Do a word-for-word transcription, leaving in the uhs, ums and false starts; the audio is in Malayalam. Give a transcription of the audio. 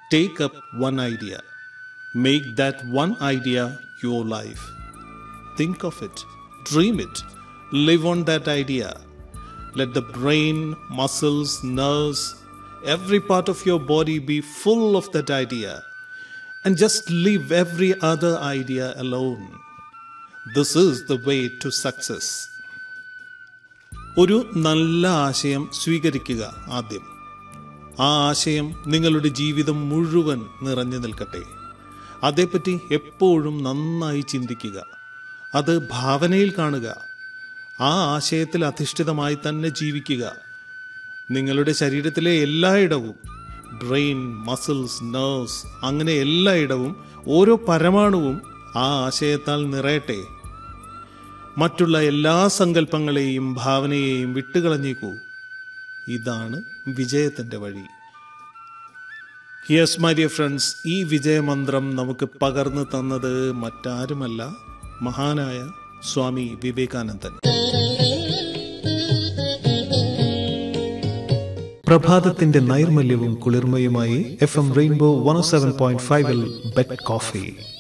Take up one idea. Make that one idea your life. Think of it. Dream it. Live on that idea. Let the brain, muscles, nerves, every part of your body be full of that idea. And just leave every other idea alone. This is the way to success. ഒരു നല്ല ആശയം സ്വീകരിക്കുക ആദ്യം. ആ ആശയം നിങ്ങളുടെ ജീവിതം മുഴുവൻ നിറഞ്ഞു നിൽക്കട്ടെ. അതേപ്പറ്റി എപ്പോഴും നന്നായി ചിന്തിക്കുക. അത് ഭാവനയിൽ കാണുക. ആ ആശയത്തിൽ അധിഷ്ഠിതമായി തന്നെ ജീവിക്കുക. നിങ്ങളുടെ ശരീരത്തിലെ എല്ലായിടവും, ബ്രെയിൻ, മസിൽസ്, നെർവ്സ്, അങ്ങനെ എല്ലായിടവും ഓരോ പരമാണുവും ആ ആശയത്താൽ നിറയട്ടെ. മറ്റുള്ള എല്ലാ സങ്കല്പങ്ങളെയും ഭാവനയെയും വിട്ടുകളഞ്ഞേക്കൂ. ഇതാണ് വിജയത്തിൻ്റെ വഴി. യെസ് മൈ ഡിയർ ഫ്രണ്ട്സ്, ഈ വിജയമന്ത്രം നമുക്ക് പകർന്നു തന്നത് മറ്റാരുമല്ല, മഹാനായ സ്വാമി വിവേകാനന്ദൻ. പ്രഭാതത്തിന്റെ നൈർമല്യവും കുളിർമയുമായി എഫ് എം റെയിൻബോ വൺ ഓ സെവൻ പോയിന്റ് ഫൈവിൽ ബെറ്റ് കോഫി.